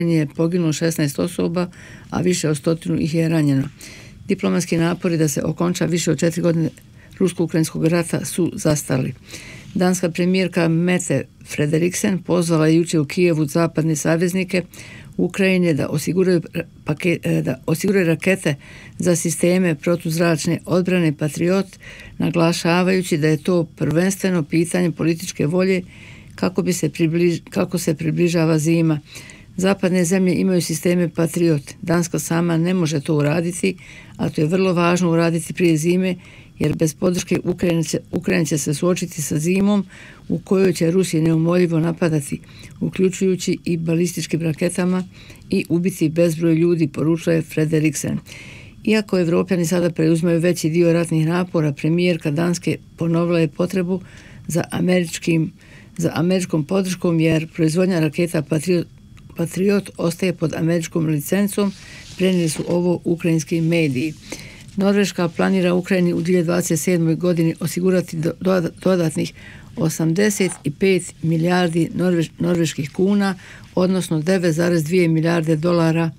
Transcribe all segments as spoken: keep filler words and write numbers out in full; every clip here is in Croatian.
je poginulo šesnaest osoba, a više od stotinu ih je ranjeno. Diplomatski napori da se okonča više od četiri godine rusko-ukrajinskog rata su zastali. Danska premijerka Mette Frederiksen pozvala je jučer u Kijevu zapadne saveznike Ukrajine da osiguraju, paket, da osiguraju rakete za sisteme protuzračne odbrane Patriot, naglašavajući da je to prvenstveno pitanje političke volje kako, bi se, približ, kako se približava zima. Zapadne zemlje imaju sisteme Patriot. Danska sama ne može to uraditi, a to je vrlo važno uraditi prije zime, jer bez podrške Ukrajina će, Ukrajina će se suočiti sa zimom u kojoj će Rusija neumoljivo napadati, uključujući i balističkim raketama i ubiti bezbroj ljudi, poručuje Frederiksen. Iako Evropljani sada preuzimaju veći dio ratnih napora, premijerka Danske ponovila je potrebu za, američkim, za američkom podrškom, jer proizvodnja raketa Patriot, Patriot ostaje pod američkom licencom, prenijeli su ovo ukrajinski mediji. Norveška planira Ukrajini u dvije tisuće dvadeset sedmoj. godini osigurati dodatnih osamdeset pet milijardi norveš, norveških kuna, odnosno devet zarez dvije milijarde dolara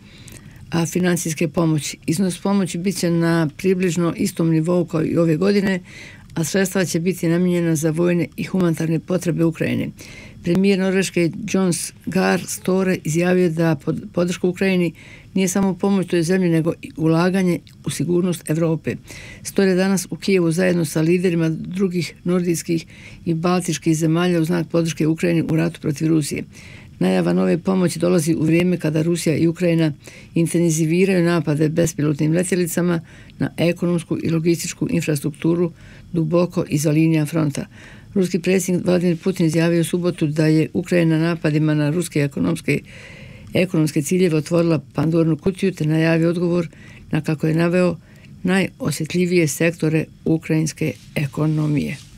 a financijske pomoći. Iznos pomoći bit će na približno istom nivou kao i ove godine, a sredstva će biti namijenjena za vojne i humanitarne potrebe Ukrajine. Premijer Norveške Jonas Gahr Støre izjavio da podrška Ukrajini nije samo pomoć toj zemlji, nego i ulaganje u sigurnost Europe. Støre danas u Kijevu zajedno sa liderima drugih nordijskih i baltičkih zemalja u znak podrške Ukrajini u ratu protiv Rusije. Najava nove pomoći dolazi u vrijeme kada Rusija i Ukrajina intenziviraju napade bespilotnim letjelicama na ekonomsku i logističku infrastrukturu duboko iza linija fronta. Ruski predsjednik Vladimir Putin izjavio u subotu da je Ukrajina napadima na ruske ekonomske, ekonomske ciljeve otvorila Pandornu kutiju te najavio odgovor na, kako je naveo, najosjetljivije sektore ukrajinske ekonomije.